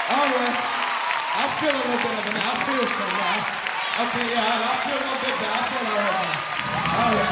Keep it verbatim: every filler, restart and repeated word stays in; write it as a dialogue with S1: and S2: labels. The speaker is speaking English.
S1: All right. I feel a little bit of it now. I feel some now. Okay, yeah, I, I feel a little bit better. I feel all right now. All right.